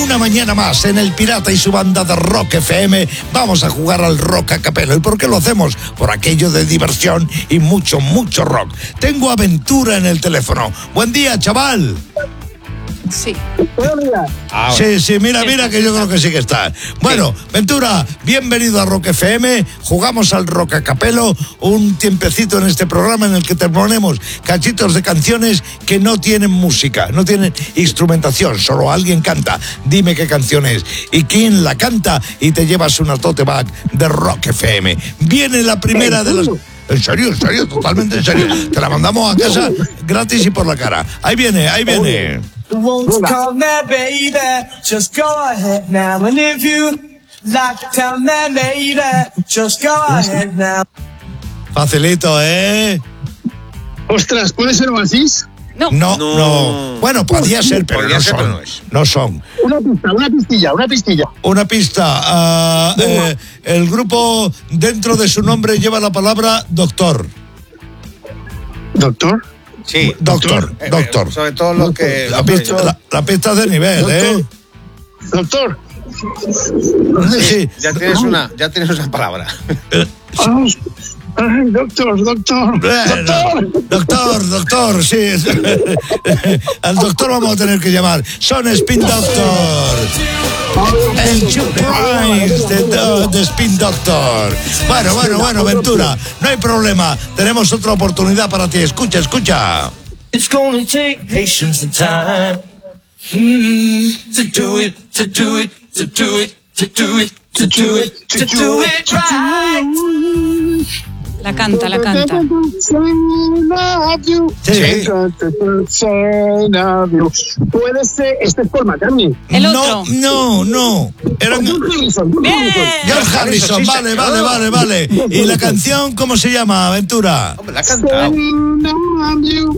Una mañana más en El Pirata y su banda de Rock FM vamos a jugar al rock a capela. ¿Y por qué lo hacemos? Por aquello de diversión y mucho, mucho rock. Tengo a Ventura en el teléfono. Buen día, chaval. Sí. Sí, mira que yo creo que sí que está. Bueno, Ventura, bienvenido a Rock FM. Jugamos al rock a capelo, un tiempecito en este programa en el que te ponemos cachitos de canciones que no tienen música, no tienen instrumentación, solo alguien canta. Dime qué canción es y quién la canta y te llevas una tote bag de Rock FM. Viene la primera de las... En serio, totalmente en serio. Te la mandamos a casa gratis y por la cara. Ahí viene. Won't call me baby, just go ahead now. And if you like to tell me baby, just go ahead now. Facilito, ¿eh? Ostras, ¿puede ser Oasis? No. Bueno, podría ser, pero no son. No son. Una pistilla. Una pista. El grupo dentro de su nombre lleva la palabra doctor. ¿Doctor? Sí. Doctor. Sobre todo los que... La pista es de nivel, Doctor. Sí. Ya tienes una palabra. Doctor, sí. Al doctor vamos a tener que llamar. Son Spin Doctor. El Surprise de Spin Doctor. Bueno, Ventura, no hay problema. Tenemos otra oportunidad para ti. Escucha. It's gonna take patience and time to do it right. La canta. Sí. Puede ser, este es Paul McCartney. El otro. No. Eran Bien. George Harrison, sí, vale. ¿Y la canción cómo se llama, Ventura? Hombre, la ha cantado.